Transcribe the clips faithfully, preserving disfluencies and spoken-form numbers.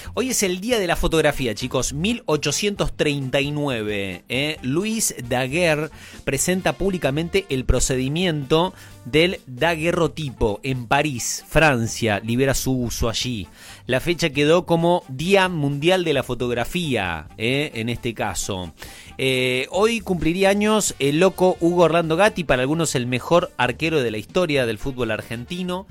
Hoy es el día de la fotografía, chicos. mil ochocientos treinta y nueve. ¿eh? Louis Daguerre presenta públicamente el procedimiento del daguerrotipo en París, Francia. Libera su uso allí. La fecha quedó como Día Mundial de la Fotografía, ¿eh? en este caso. Eh, hoy cumpliría años el loco Hugo Orlando Gatti, para algunos el mejor arquero de la historia del fútbol argentino.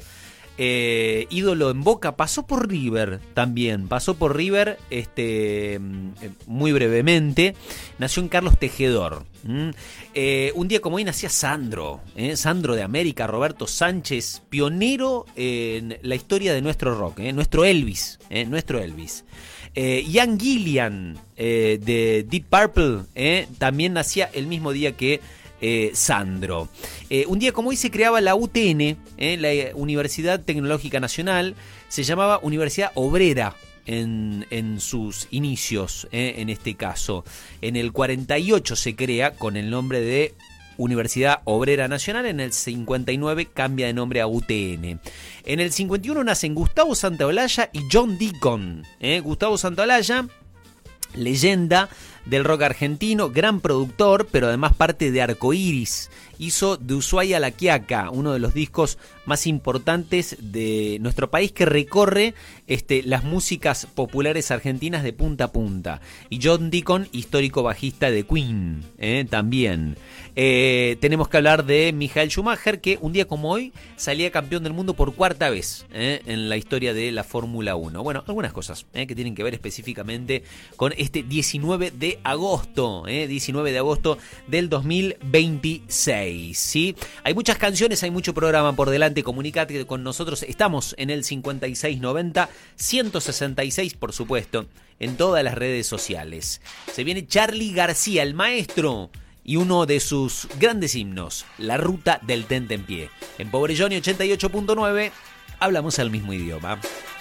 Eh, ídolo en Boca, pasó por River también, pasó por River este, muy brevemente, nació en Carlos Tejedor. ¿Mm? Eh, un día como hoy nacía Sandro, ¿eh? Sandro de América, Roberto Sánchez, pionero en la historia de nuestro rock, ¿eh? nuestro Elvis, ¿eh? nuestro Elvis. Eh, Ian Gillan eh, de Deep Purple eh, también nacía el mismo día que Eh, Sandro. Eh, un día como hoy se creaba la U T N, eh, la Universidad Tecnológica Nacional, se llamaba Universidad Obrera en, en sus inicios, eh, en este caso. En el cuarenta y ocho se crea con el nombre de Universidad Obrera Nacional, en el cincuenta y nueve cambia de nombre a U T N. En el cincuenta y uno nacen Gustavo Santaolalla y John Deacon. Eh, Gustavo Santaolalla, leyenda del rock argentino, gran productor, pero además parte de Arcoiris. Hizo De Ushuaia a La Quiaca, uno de los discos más importantes de nuestro país, que recorre este, las músicas populares argentinas de punta a punta. Y John Deacon, histórico bajista de Queen, eh, también. Eh, tenemos que hablar de Michael Schumacher, que un día como hoy salía campeón del mundo por cuarta vez eh, en la historia de la Fórmula uno. Bueno, algunas cosas eh, que tienen que ver específicamente con este diecinueve de agosto, eh, diecinueve de agosto del dos mil veintiséis. ¿Sí? Hay muchas canciones, hay mucho programa por delante. Comunicate con nosotros. Estamos en el cincuenta y seis noventa, ciento sesenta y seis, por supuesto, en todas las redes sociales. Se viene Charly García, el maestro, y uno de sus grandes himnos, La Ruta del Tentempié. En Pobre Johnny ochenta y ocho punto nueve hablamos el mismo idioma.